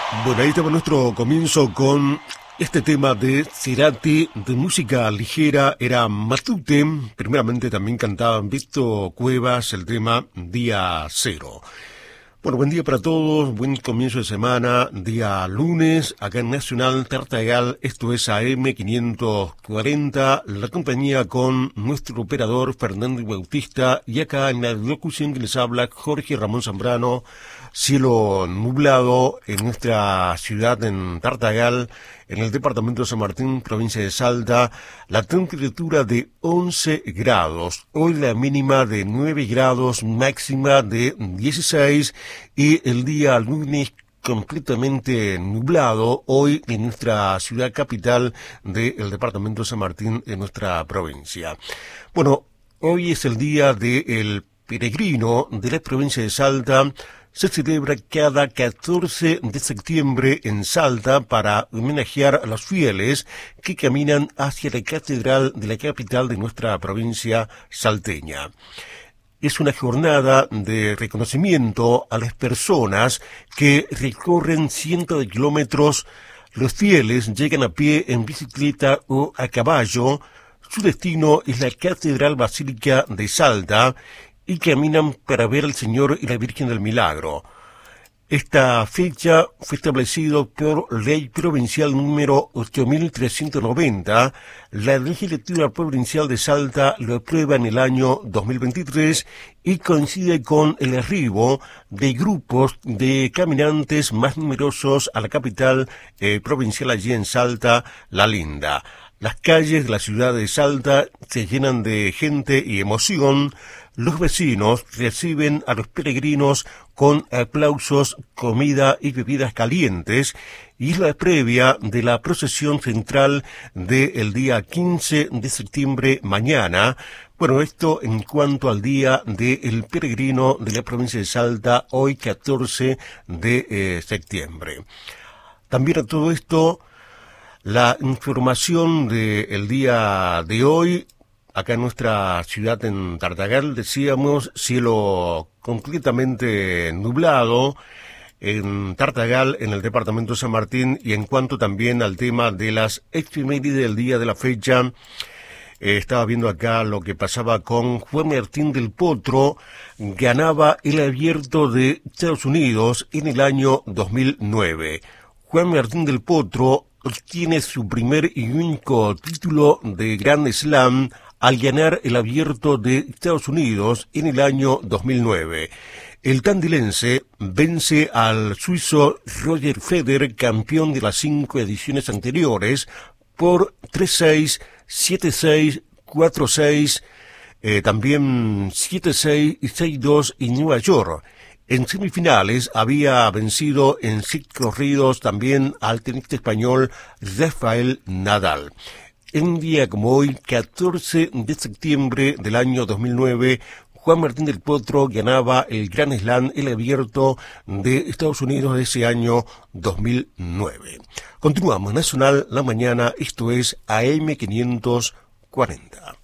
Bueno, ahí estaba nuestro comienzo con este tema de Cerati, de música ligera, era Matute. Primeramente también cantaban Víctor Cuevas el tema Día Cero. Bueno, buen día para todos, buen comienzo de semana, día lunes, acá en Nacional Tartagal, esto es AM540, la compañía con nuestro operador Fernando Bautista, y acá en la locución que les habla Jorge Ramón Zambrano. Cielo nublado en nuestra ciudad en Tartagal, en el departamento de San Martín, provincia de Salta, la temperatura de 11 grados, hoy la mínima de 9 grados, máxima de 16, y el día lunes completamente nublado, hoy en nuestra ciudad capital del departamento de San Martín, en nuestra provincia. Bueno, hoy es el día del peregrino de la provincia de Salta. Se celebra cada 14 de septiembre en Salta para homenajear a los fieles que caminan hacia la catedral de la capital de nuestra provincia salteña. Es una jornada de reconocimiento a las personas que recorren cientos de kilómetros. Los fieles llegan a pie, en bicicleta o a caballo. Su destino es la Catedral Basílica de Salta y caminan para ver al Señor y la Virgen del Milagro. Esta fecha fue establecida por Ley Provincial número 8390. La Legislatura Provincial de Salta lo aprueba en el año 2023 y coincide con el arribo de grupos de caminantes más numerosos a la capital provincial allí en Salta, La Linda. Las calles de la ciudad de Salta se llenan de gente y emoción. Los vecinos reciben a los peregrinos con aplausos, comida y bebidas calientes, y es la previa de la procesión central del día 15 de septiembre mañana. Bueno, esto en cuanto al día del peregrino de la provincia de Salta, hoy 14 de septiembre. También a todo esto, la información del día de hoy, acá en nuestra ciudad en Tartagal, decíamos, cielo completamente nublado en Tartagal, en el departamento de San Martín, y en cuanto también al tema de las efemérides del día de la fecha, estaba viendo acá lo que pasaba con Juan Martín del Potro. Ganaba el Abierto de Estados Unidos en el año 2009. Juan Martín del Potro obtiene su primer y único título de Grand Slam al ganar el Abierto de Estados Unidos en el año 2009. El tandilense vence al suizo Roger Federer, campeón de las 5 ediciones anteriores, por 3-6, 7-6, 4-6, también 7-6 y 6-2 en Nueva York. En semifinales había vencido en 6 corridos también al tenista español Rafael Nadal. En un día como hoy, 14 de septiembre del año 2009, Juan Martín del Potro ganaba el Grand Slam, el Abierto de Estados Unidos de ese año 2009. Continuamos, Nacional, la mañana, esto es AM540.